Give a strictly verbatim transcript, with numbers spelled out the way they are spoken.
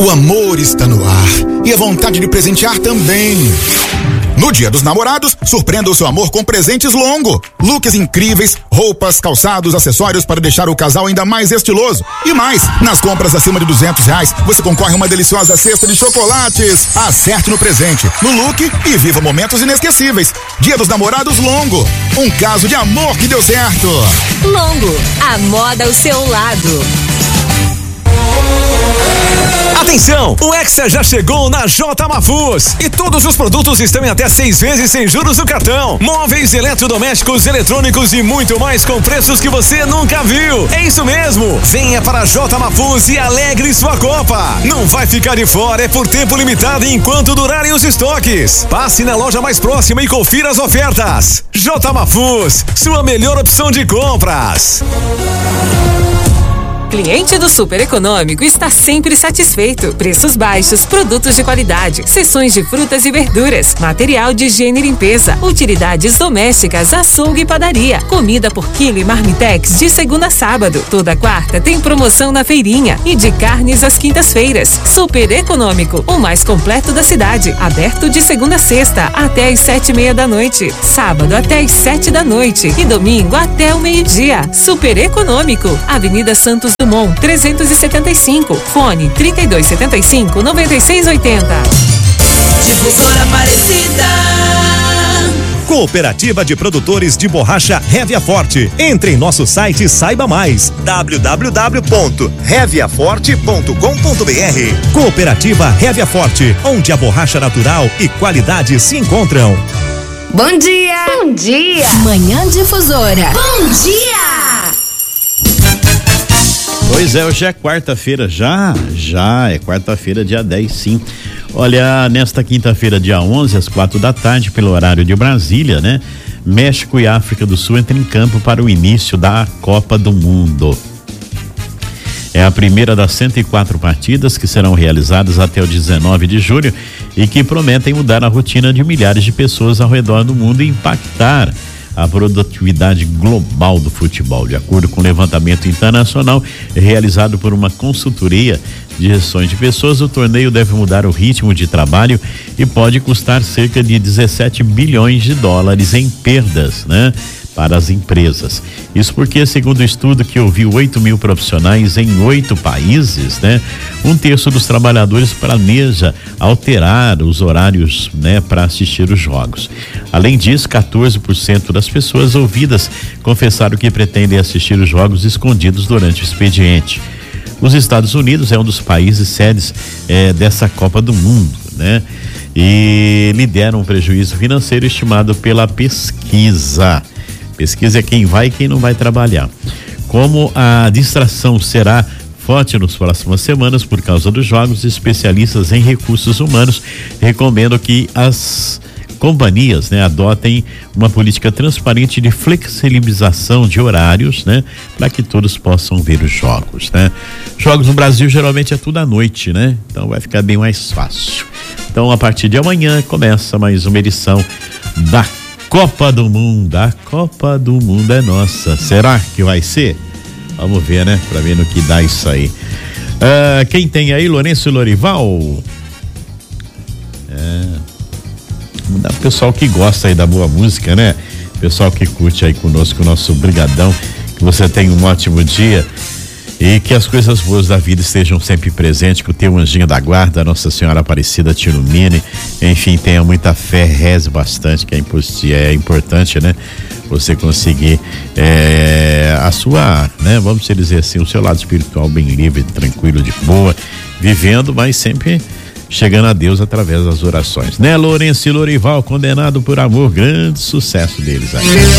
O amor está no ar e a vontade de presentear também. No Dia dos Namorados, surpreenda o seu amor com presentes Longo. Looks incríveis, roupas, calçados, acessórios para deixar o casal ainda mais estiloso. E mais, nas compras acima de duzentos reais, você concorre a uma deliciosa cesta de chocolates. Acerte no presente, no look e viva momentos inesquecíveis. Dia dos Namorados Longo. Um caso de amor que deu certo. Longo, a moda ao seu lado. Atenção, o Hexa já chegou na J Mafuz e todos os produtos estão em até seis vezes sem juros no cartão. Móveis, eletrodomésticos, eletrônicos e muito mais com preços que você nunca viu. É isso mesmo, venha para a J Mafuz e alegre sua Copa. Não vai ficar de fora, é por tempo limitado enquanto durarem os estoques. Passe na loja mais próxima e confira as ofertas. J Mafuz, sua melhor opção de compras. Cliente do Super Econômico está sempre satisfeito. Preços baixos, produtos de qualidade, seções de frutas e verduras, material de higiene e limpeza, utilidades domésticas, açougue e padaria, comida por quilo e marmitex de segunda a sábado. Toda quarta tem promoção na feirinha e de carnes às quintas-feiras. Super Econômico, o mais completo da cidade. Aberto de segunda a sexta até às sete e meia da noite, sábado até às sete da noite e domingo até o meio-dia. Super Econômico, Avenida Santos Dumont, trezentos e setenta e cinco, fone trinta e dois setenta e cinco, noventa e seis oitenta. Difusora Aparecida. Cooperativa de Produtores de Borracha Révia Forte. Entre em nosso site e saiba mais. w w w ponto révia forte ponto com ponto b r. Cooperativa Révia Forte, onde a borracha natural e qualidade se encontram. Bom dia! Bom dia! Manhã Difusora. Bom dia! Pois é, hoje é quarta-feira, já, já é quarta-feira, dia dez, sim. Olha, nesta quinta-feira, dia onze, às quatro da tarde, pelo horário de Brasília, né? México e África do Sul entram em campo para o início da Copa do Mundo. É a primeira das cento e quatro partidas que serão realizadas até o dezenove de julho e que prometem mudar a rotina de milhares de pessoas ao redor do mundo e impactar a produtividade global do futebol. De acordo com o levantamento internacional realizado por uma consultoria de gestão de pessoas, o torneio deve mudar o ritmo de trabalho e pode custar cerca de dezessete bilhões de dólares em perdas, né? Para as empresas. Isso porque, segundo o estudo que ouviu oito mil profissionais em oito países, né? Um terço dos trabalhadores planeja alterar os horários, né? Para assistir os jogos. Além disso, quatorze por cento das pessoas ouvidas confessaram que pretendem assistir os jogos escondidos durante o expediente. Os Estados Unidos é um dos países sedes é, dessa Copa do Mundo, né? E lidera um prejuízo financeiro estimado pela pesquisa. Pesquisa é quem vai e quem não vai trabalhar. Como a distração será forte nas próximas semanas por causa dos jogos, especialistas em recursos humanos recomendam que as companhias, né, adotem uma política transparente de flexibilização de horários, né, para que todos possam ver os jogos, né? Jogos no Brasil geralmente é tudo à noite, né? Então vai ficar bem mais fácil. Então, a partir de amanhã começa mais uma edição da Copa do Mundo. A Copa do Mundo é nossa. Será que vai ser? Vamos ver, né? Pra ver no que dá isso aí. Uh, quem tem aí? Lourenço e Lorival? É. O pessoal que gosta aí da boa música, né? Pessoal que curte aí conosco o nosso Brigadão. Que você tenha um ótimo dia. E que as coisas boas da vida estejam sempre presentes, que o teu anjinho da guarda, Nossa Senhora Aparecida, te ilumine. Enfim, tenha muita fé, reze bastante, que é, é importante, né? Você conseguir é, a sua, né? Vamos dizer assim, o seu lado espiritual bem livre, tranquilo, de boa, vivendo, mas sempre chegando a Deus através das orações. Né, Lourenço e Lorival, Condenado por Amor, grande sucesso deles aí.